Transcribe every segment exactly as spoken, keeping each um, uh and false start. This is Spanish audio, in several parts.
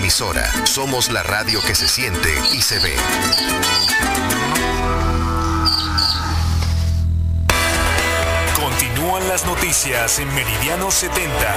emisora. Somos la radio que se siente y se ve. Continúan las noticias en Meridiano setenta.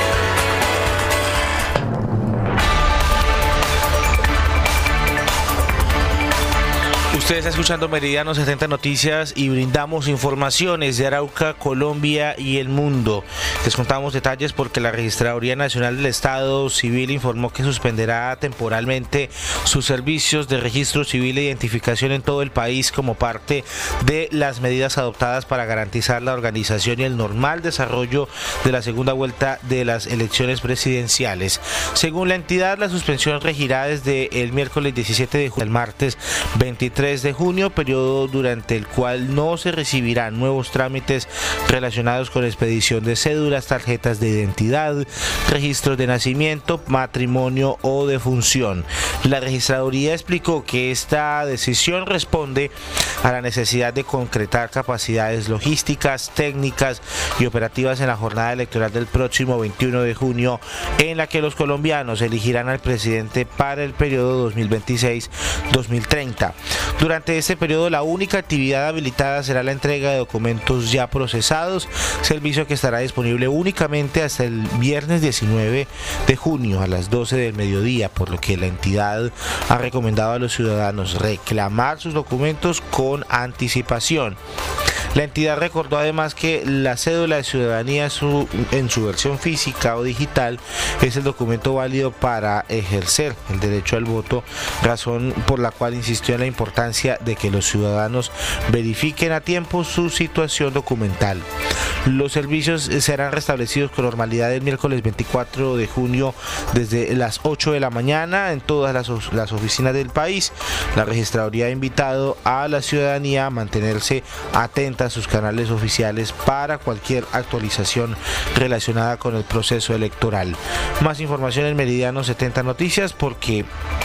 Usted está escuchando Meridiano setenta Noticias y brindamos informaciones de Arauca, Colombia y el mundo. Les contamos detalles porque la Registraduría Nacional del Estado Civil informó que suspenderá temporalmente sus servicios de registro civil e identificación en todo el país como parte de las medidas adoptadas para garantizar la organización y el normal desarrollo de la segunda vuelta de las elecciones presidenciales. Según la entidad, la suspensión regirá desde el miércoles diecisiete de junio al martes veintitrés de junio, periodo durante el cual no se recibirán nuevos trámites relacionados con expedición de cédulas, tarjetas de identidad, registros de nacimiento, matrimonio o defunción. La registraduría explicó que esta decisión responde a la necesidad de concretar capacidades logísticas, técnicas y operativas en la jornada electoral del próximo veintiuno de junio, en la que los colombianos elegirán al presidente para el periodo dos mil veintiséis a dos mil treinta. Durante este periodo, la única actividad habilitada será la entrega de documentos ya procesados, servicio que estará disponible únicamente hasta el viernes diecinueve de junio a las doce del mediodía, por lo que la entidad ha recomendado a los ciudadanos reclamar sus documentos con anticipación. La entidad recordó además que la cédula de ciudadanía su, en su versión física o digital es el documento válido para ejercer el derecho al voto, razón por la cual insistió en la importancia de que los ciudadanos verifiquen a tiempo su situación documental. Los servicios serán restablecidos con normalidad el miércoles veinticuatro de junio desde las ocho de la mañana en todas las, las oficinas del país. La registraduría ha invitado a la ciudadanía a mantenerse atenta a sus canales oficiales para cualquier actualización relacionada con el proceso electoral. Más información en Meridiano setenta Noticias, porque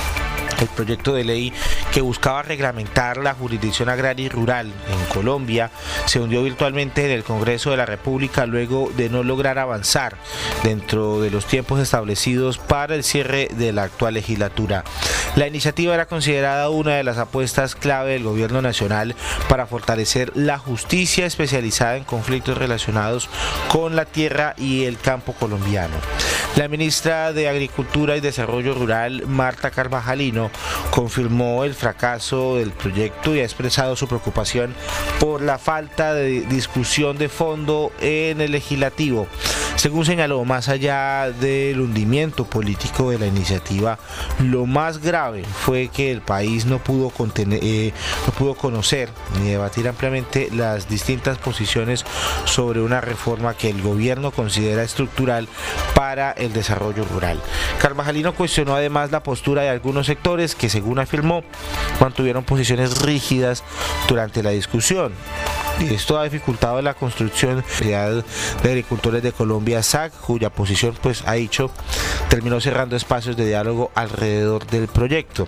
el proyecto de ley que buscaba reglamentar la jurisdicción agraria y rural en Colombia se hundió virtualmente en el Congreso de la República luego de no lograr avanzar dentro de los tiempos establecidos para el cierre de la actual legislatura. La iniciativa era considerada una de las apuestas clave del gobierno nacional para fortalecer la justicia especializada en conflictos relacionados con la tierra y el campo colombiano. La ministra de Agricultura y Desarrollo Rural, Marta Carvajalino, confirmó el fracaso del proyecto y ha expresado su preocupación por la falta de discusión de fondo en el legislativo. Según señaló, más allá del hundimiento político de la iniciativa, lo más grave fue que el país no pudo, contener, eh, no pudo conocer ni debatir ampliamente las distintas posiciones sobre una reforma que el gobierno considera estructural para el desarrollo rural. Carvajalino cuestionó además la postura de algunos sectores que, según afirmó, mantuvieron posiciones rígidas durante la discusión. Y esto ha dificultado la construcción de la Sociedad de Agricultores de Colombia, S A C, cuya posición, pues, ha dicho, terminó cerrando espacios de diálogo alrededor del proyecto.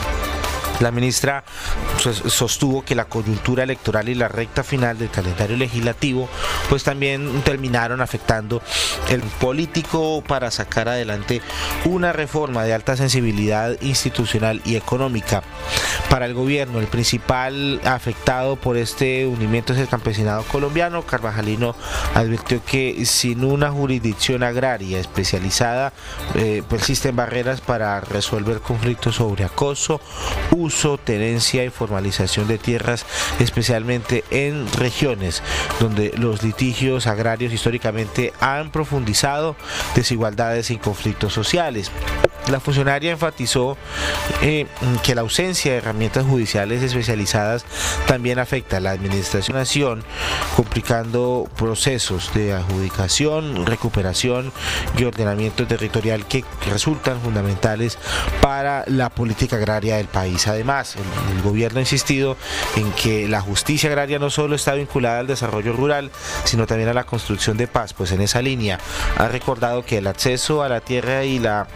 La ministra sostuvo que la coyuntura electoral y la recta final del calendario legislativo pues también terminaron afectando el político para sacar adelante una reforma de alta sensibilidad institucional y económica. Para el gobierno, el principal afectado por este hundimiento es el campesinado colombiano. Carvajalino advirtió que sin una jurisdicción agraria especializada eh, persisten barreras para resolver conflictos sobre acoso, uso, tenencia y formalización de tierras, especialmente en regiones donde los litigios agrarios históricamente han profundizado desigualdades y conflictos sociales. La funcionaria enfatizó eh, que la ausencia de herramientas judiciales especializadas también afecta a la administración, complicando procesos de adjudicación, recuperación y ordenamiento territorial que resultan fundamentales para la política agraria del país. Además, el, el gobierno ha insistido en que la justicia agraria no solo está vinculada al desarrollo rural, sino también a la construcción de paz. Pues en esa línea ha recordado que el acceso a la tierra y la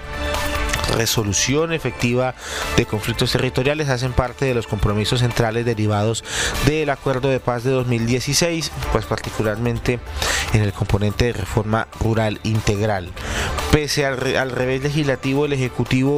resolución efectiva de conflictos territoriales hacen parte de los compromisos centrales derivados del Acuerdo de Paz de dos mil dieciséis, pues particularmente en el componente de reforma rural integral. Pese al, al revés legislativo, el Ejecutivo